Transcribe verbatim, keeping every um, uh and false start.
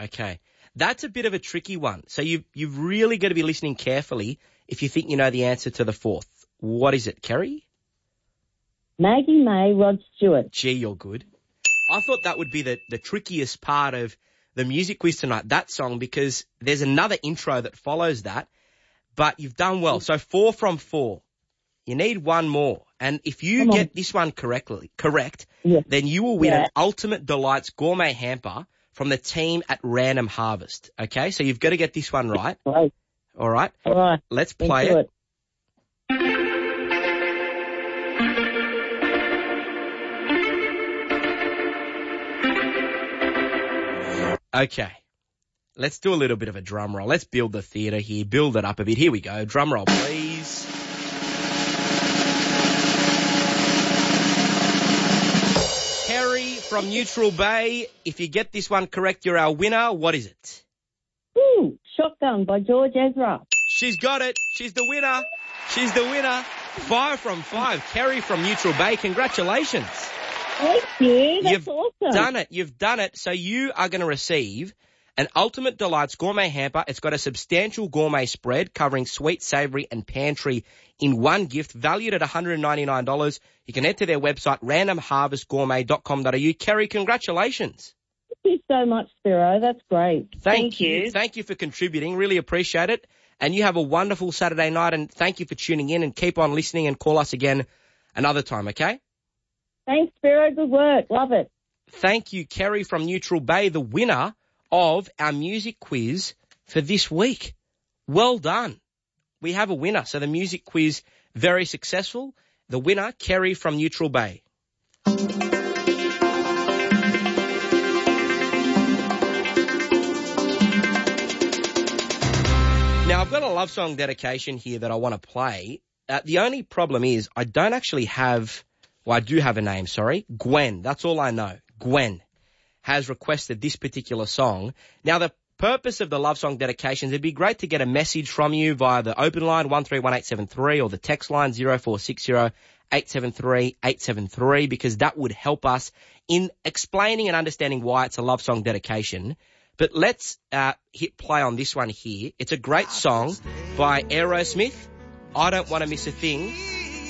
Okay. That's a bit of a tricky one. So you've, you've really got to be listening carefully if you think you know the answer to the fourth. What is it, Kerry? Maggie May, Rod Stewart. Gee, you're good. I thought that would be the, the trickiest part of the music quiz tonight, that song, because there's another intro that follows that, but you've done well. So four from four. You need one more. And if you Come get on. this one correctly, correct, Yes. then you will win Yeah. an Ultimate Delights gourmet hamper from the team at Random Harvest. Okay, so you've got to get this one right. Right. All right, All right. let's play Into it. Okay, let's do a little bit of a drum roll. Let's build the theatre here, build it up a bit. Here we go. Drum roll, please. Kerry from Neutral Bay, if you get this one correct, you're our winner. What is it? Ooh, Shotgun by George Ezra. She's got it. She's the winner. She's the winner. Five from five. Kerry from Neutral Bay, congratulations. Thank you. That's You've awesome. done it. You've done it. So you are going to receive an Ultimate Delights gourmet hamper. It's got a substantial gourmet spread covering sweet, savoury and pantry in one gift, valued at one hundred ninety-nine dollars. You can head to their website, random harvest gourmet dot com dot a u. Kerry, congratulations. Thank you so much, Spiro. That's great. Thank, Thank you. you. Thank you for contributing. Really appreciate it. And you have a wonderful Saturday night, and thank you for tuning in, and keep on listening and call us again another time, okay? Thanks, Spiro. Good work. Love it. Thank you, Kerry from Neutral Bay, the winner of our music quiz for this week. Well done. We have a winner. So the music quiz, very successful. The winner, Kerry from Neutral Bay. Now, I've got a love song dedication here that I want to play. Uh, the only problem is I don't actually have, well, I do have a name, sorry. Gwen. That's all I know. Gwen has requested this particular song. Now, the purpose of the love song dedications, it'd be great to get a message from you via the open line one three one eight seven three or the text line zero four six zero eight seven three eight seven three, because that would help us in explaining and understanding why it's a love song dedication. But let's uh, hit play on this one here. It's a great song by Aerosmith. I Don't Want to Miss a Thing.